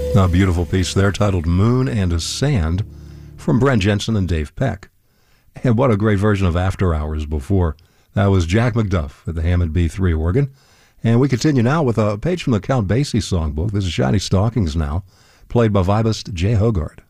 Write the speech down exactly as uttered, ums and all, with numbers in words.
A beautiful piece there titled Moon and Sand from Brent Jensen and Dave Peck. And what a great version of After Hours before. That was Jack McDuff at the Hammond B three organ. And we continue now with a page from the Count Basie songbook. This is Shiny Stockings now, played by vibist Jay Hogarth.